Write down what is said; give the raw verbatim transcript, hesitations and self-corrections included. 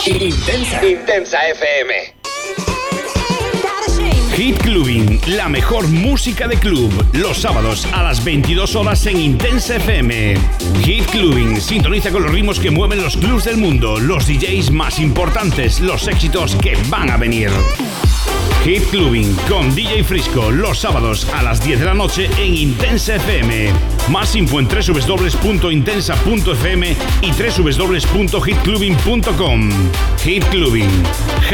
Intensa. Intensa F M. Hit Clubbing, la mejor música de club, los sábados a las veintidós horas en Intensa F M. Hit Clubbing, sintoniza con los ritmos que mueven los clubs del mundo, los D Js más importantes, los éxitos que van a venir. Hit Clubbing con D J Frisco, los sábados a las diez de la noche en Intensa F M. Más info en doble u doble u doble u punto intensa punto f m y doble u doble u doble u doble u punto hit clubbing punto com. Hit Clubbing,